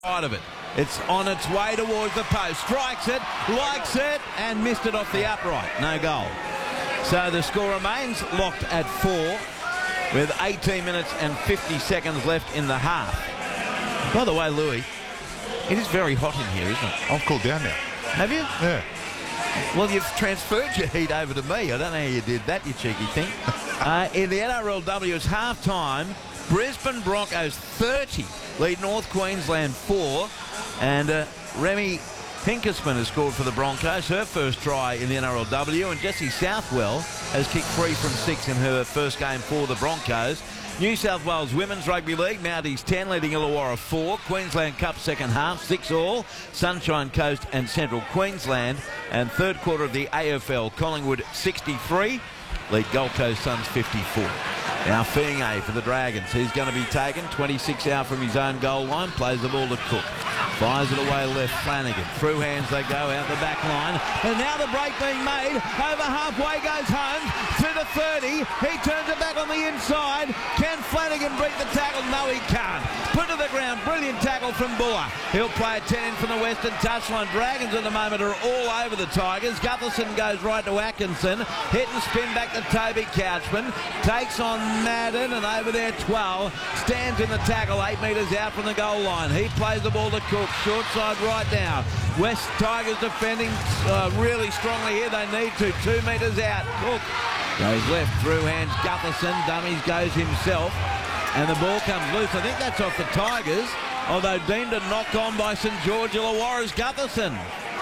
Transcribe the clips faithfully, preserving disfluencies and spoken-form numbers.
Side of it. It's on its way towards the post. Strikes it, likes it, and missed it off the upright. No goal. So the score remains locked at four with eighteen minutes and fifty seconds left in the half. By the way, Louis, it is very hot in here, isn't it? I've cooled down now. Have you? Yeah. Well, you've transferred your heat over to me. I don't know how you did that, you cheeky thing. uh, in the N R L W, it's half-time. Brisbane Broncos thirty lead North Queensland four, and uh, Remy Pinkesman has scored for the Broncos, her first try in the N R L W, and Jessie Southwell has kicked three from six in her first game for the Broncos. New South Wales Women's Rugby League, Mounties ten leading Illawarra four, Queensland Cup second half six all, Sunshine Coast and Central Queensland, and third quarter of the A F L, Collingwood sixty-three lead Gold Coast Suns fifty-four. Now Fiinge for the Dragons. He's going to be taken. twenty-six out from his own goal line. Plays the ball to Cook. Fires it away left. Flanagan. Through hands they go out the back line. And now the break being made. Over halfway goes Holmes. Through the thirty. He turns it back on the inside. Can Flanagan beat the tackle? No, he can't. Put to the ground. Brilliant tackle from Buller. He'll play a ten in from the western touchline. Dragons at the moment are all over the Tigers. Gutherson goes right to Atkinson. Hit and spin back to Toby Couchman. Takes on Madden, and over there twelve stands in the tackle eight metres out from the goal line. He plays the ball to Cook, short side right now. West Tigers defending uh, really strongly here. They need to. Two metres out. Cook goes left, through hands Gutherson. Dummies goes himself, and the ball comes loose. I think that's off the Tigers, although deemed a knock on by St George Illawarra's Gutherson.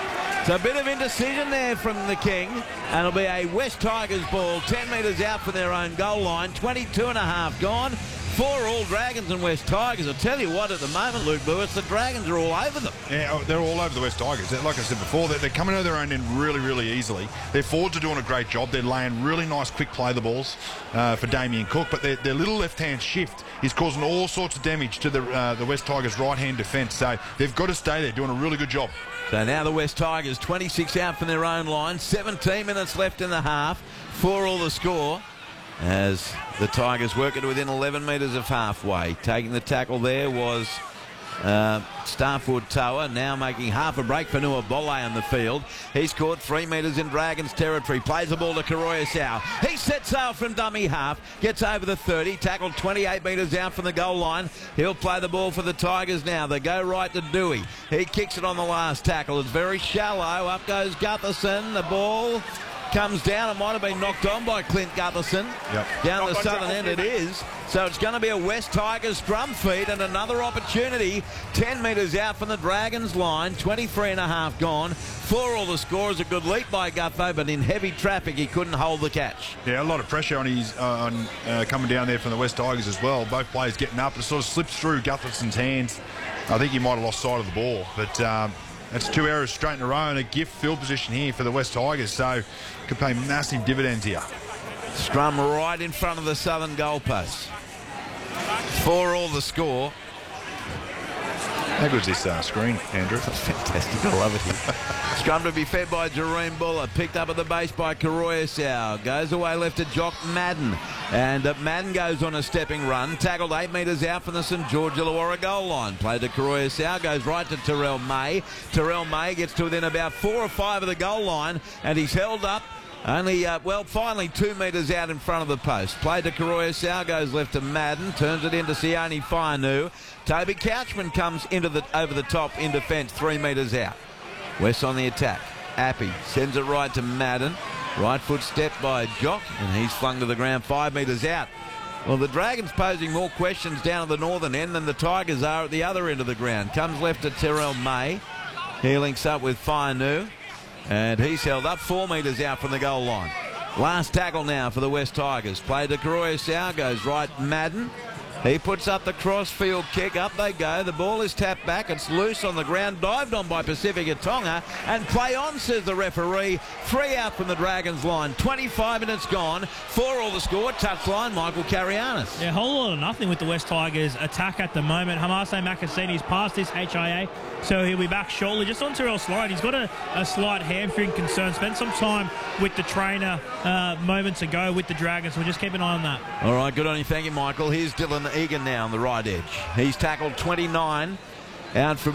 So a bit of indecision there from the King, and it'll be a West Tigers ball ten metres out from their own goal line. twenty-two and a half gone. Four all Dragons and West Tigers. I'll tell you what, at the moment, Luke Lewis, the Dragons are all over them. Yeah, they're all over the West Tigers. Like I said before, they're, they're coming to their own end really, really easily. Their forwards are doing a great job. They're laying really nice, quick play the balls uh, for Damien Cook, but their, their little left-hand shift is causing all sorts of damage to the, uh, the West Tigers' right-hand defence. So they've got to stay there, doing a really good job. So now the West Tigers, twenty-six out from their own line, seventeen minutes left in the half, four all the score, as the Tigers work it within eleven metres of halfway. Taking the tackle there was uh, Starford Tower, now making half a break for Nuabole on the field. He's caught three metres in Dragons territory, plays the ball to Karoya-Sau. He sets sail from dummy half, gets over the thirty, tackled twenty-eight metres out from the goal line. He'll play the ball for the Tigers now. They go right to Dewey. He kicks it on the last tackle. It's very shallow. Up goes Gutherson. The ball comes down. It might have been knocked on by Clint Gutherson. Yep. Down the southern end it is. So it's going to be a West Tigers scrum feed and another opportunity. ten metres out from the Dragons line. twenty-three and a half gone. Four all the score. Is a good leap by Gutho, but in heavy traffic he couldn't hold the catch. Yeah, a lot of pressure on his uh, on uh, coming down there from the West Tigers as well. Both players getting up. It sort of slips through Gutherson's hands. I think he might have lost sight of the ball, but um, that's two errors straight in a row and a gift field position here for the West Tigers, so could pay massive dividends here. Scrum right in front of the southern goalposts. Four all the score. How good is this uh, screen, Andrew? That's fantastic. I love it here. Scrum to be fed by Jareen Buller. Picked up at the base by Karoya-Sau. Goes away left to Jock Madden. And uh, Madden goes on a stepping run. Tackled eight metres out from the St George Illawarra goal line. Played to Karoya-Sau. Goes right to Terrell May. Terrell May gets to within about four or five of the goal line. And he's held up. Only, uh, well, finally two metres out in front of the post. Played to Karoya-Sau, goes left to Madden, turns it into Sione Fainu. Toby Couchman comes into the over the top in defence, three metres out. West on the attack. Appy sends it right to Madden. Right foot step by Jock, and he's flung to the ground five metres out. Well, the Dragons posing more questions down at the northern end than the Tigers are at the other end of the ground. Comes left to Terrell May. He links up with Fainu. And he's held up four metres out from the goal line. Last tackle now for the West Tigers. Played to Karoya-Sau, goes right Madden. He puts up the cross-field kick. Up they go. The ball is tapped back. It's loose on the ground. Dived on by Pacifica Tonga. And play on, says the referee. Three out from the Dragons line. twenty-five minutes gone. Four all the score. Touchline, Michael Carianis. Yeah, a whole lot of nothing with the West Tigers attack at the moment. Hamase Makasini's past this H I A, so he'll be back shortly. Just on Terrell Slide. He's got a, a slight hamstring concern. Spent some time with the trainer uh, moments ago with the Dragons. We'll just keep an eye on that. All right, good on you. Thank you, Michael. Here's Dylan Egan now on the right edge. He's tackled twenty-nine out from